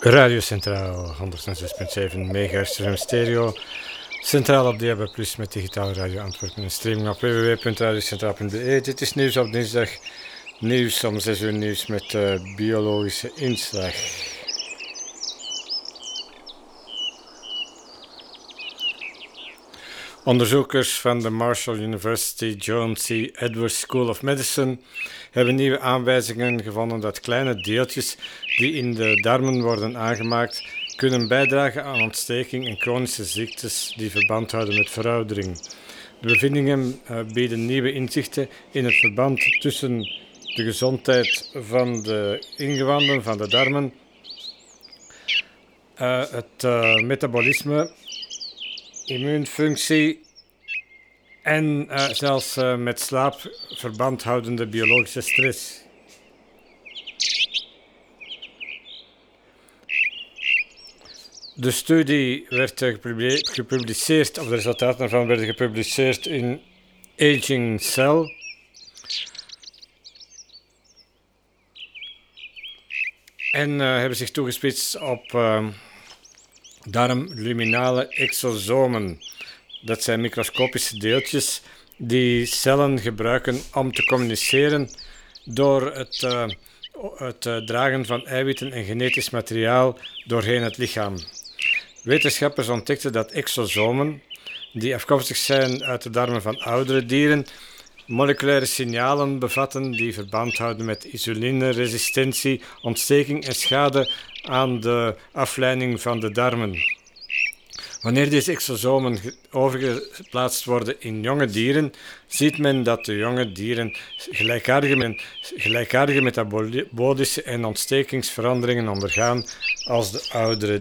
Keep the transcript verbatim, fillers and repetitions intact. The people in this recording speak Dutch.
Radio Centraal, honderdzes punt zeven megahertz stereo. Centraal op D A B plus, met digitale radio Antwerpen en streaming op w w w punt radiocentraal punt b e. Dit is nieuws op dinsdag. Nieuws om zes uur nieuws met uh, biologische inslag. Onderzoekers van de Marshall University John C. Edwards School of Medicine hebben nieuwe aanwijzingen gevonden dat kleine deeltjes die in de darmen worden aangemaakt kunnen bijdragen aan ontsteking en chronische ziektes die verband houden met veroudering. De bevindingen uh, bieden nieuwe inzichten in het verband tussen de gezondheid van de ingewanden, van de darmen, uh, het uh, metabolisme, immuunfunctie en uh, zelfs uh, met slaap verband houdende biologische stress. De studie werd uh, gepubliceerd, of de resultaten ervan werden gepubliceerd in Aging Cell. En uh, hebben zich toegespitst op uh, darmluminale exosomen. Dat zijn microscopische deeltjes die cellen gebruiken om te communiceren door het, uh, het uh, dragen van eiwitten en genetisch materiaal doorheen het lichaam. Wetenschappers ontdekten dat exosomen, die afkomstig zijn uit de darmen van oudere dieren, moleculaire signalen bevatten die verband houden met insulineresistentie, ontsteking en schade aan de afleiding van de darmen. Wanneer deze exosomen overgeplaatst worden in jonge dieren, ziet men dat de jonge dieren gelijkaardige, gelijkaardige metabolische en ontstekingsveranderingen ondergaan als de oudere